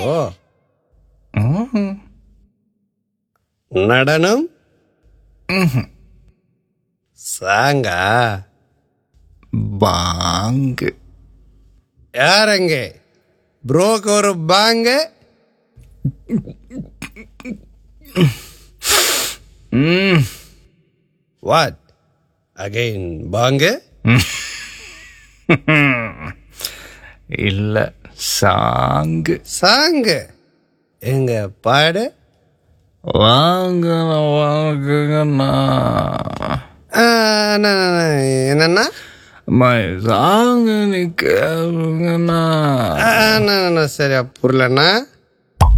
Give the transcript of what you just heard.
ஓ, நடனம் சாங்கா? பாங்கு. யாரங்க ப்ரோக்கு ஒரு பாங்க? வாட் அகைன் பாங்க? இல்ல, சாங்கு. சாங்கு எங்க பாடு? வாங்க வாங்குங்கண்ணா. என்னன்னா சாங்கு நீ கேளுங்கண்ணா. சரியா புரியலண்ணா.